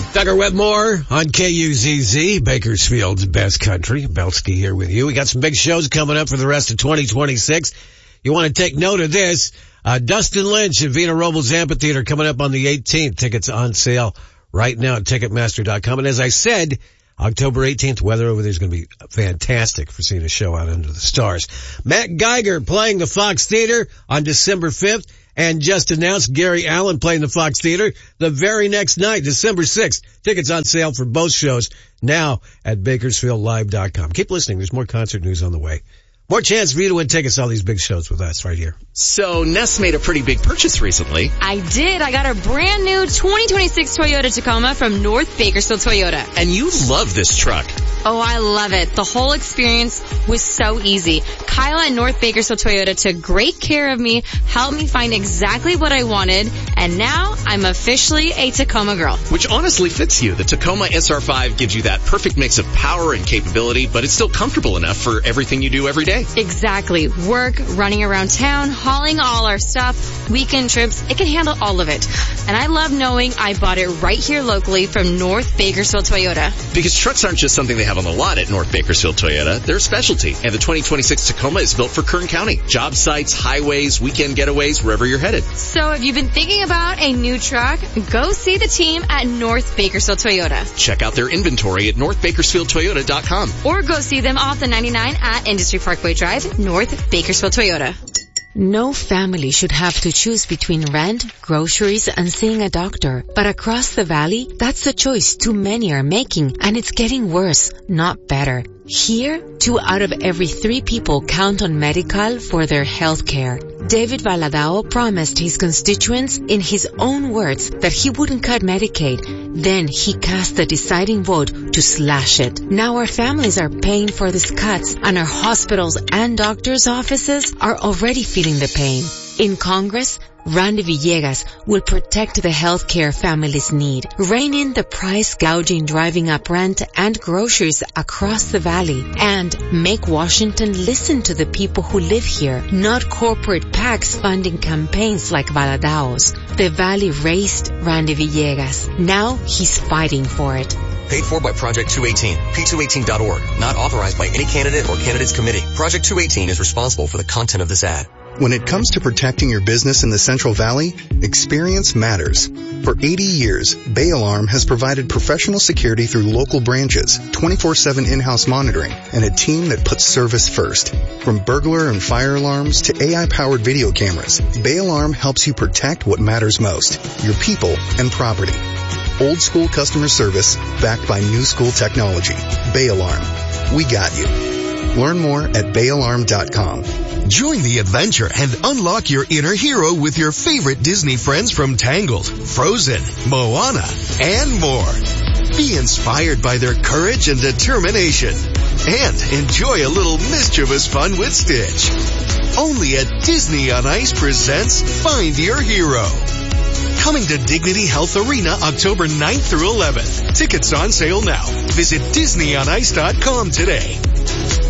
Doug Wetmore on KUZZ, Bakersfield's best country. Belsky here with you. We got some big shows coming up for the rest of 2026. You want to take note of this. Dustin Lynch at Vina Robles Amphitheater coming up on the 18th. Tickets on sale right now at Ticketmaster.com. And as I said, October 18th, weather over there is going to be fantastic for seeing a show out under the stars. Matt Geiger playing the Fox Theater on December 5th. And just announced Gary Allen playing the Fox Theater the very next night, December 6th. Tickets on sale for both shows now at BakersfieldLive.com. Keep listening. There's more concert news on the way. More chance for you to win tickets to all these big shows with us right here. So Ness made a pretty big purchase recently. I did. I got a brand new 2026 Toyota Tacoma from North Bakersfield Toyota. And you love this truck. Oh, I love it. The whole experience was so easy. Kyle at North Bakersfield Toyota took great care of me, helped me find exactly what I wanted, and now I'm officially a Tacoma girl. Which honestly fits you. The Tacoma SR5 gives you that perfect mix of power and capability, but it's still comfortable enough for everything you do every day. Exactly. Work, running around town, hauling all our stuff, weekend trips, it can handle all of it. And I love knowing I bought it right here locally from North Bakersfield Toyota. Because trucks aren't just something they have on the lot at North Bakersfield Toyota. They're a specialty. And the 2026 Tacoma is built for Kern County. Job sites, highways, weekend getaways, wherever you're headed. So if you've been thinking about a new truck, go see the team at North Bakersfield Toyota. Check out their inventory at northbakersfieldtoyota.com. Or go see them off the 99 at Industry Parkway Drive, North Bakersfield Toyota. No family should have to choose between rent, groceries, and seeing a doctor. But across the valley, that's the choice too many are making, and it's getting worse, not better. Here, 2 out of every 3 people count on Medi-Cal for their health care. David Valadao promised his constituents, in his own words, that he wouldn't cut Medicaid. Then he cast the deciding vote to slash it. Now our families are paying for these cuts, and our hospitals and doctors' offices are already feeling the pain. In Congress, Randy Villegas will protect the healthcare families need, rein in the price gouging driving up rent and groceries across the valley, and make Washington listen to the people who live here, not corporate PACs funding campaigns like Valadao's. The valley raised Randy Villegas. Now he's fighting for it. Paid for by Project 218, P218.org. Not authorized by any candidate or candidates committee. Project 218 is responsible for the content of this ad. When it comes to protecting your business in the Central Valley, experience matters. For 80 years, Bay Alarm has provided professional security through local branches, 24/7 in-house monitoring, and a team that puts service first. From burglar and fire alarms to AI-powered video cameras, Bay Alarm helps you protect what matters most, your people and property. Old school customer service backed by new school technology. Bay Alarm. We got you. Learn more at bayalarm.com. Join the adventure and unlock your inner hero with your favorite Disney friends from Tangled, Frozen, Moana, and more. Be inspired by their courage and determination. And enjoy a little mischievous fun with Stitch. Only at Disney on Ice presents Find Your Hero. Coming to Dignity Health Arena October 9th through 11th. Tickets on sale now. Visit DisneyOnIce.com today.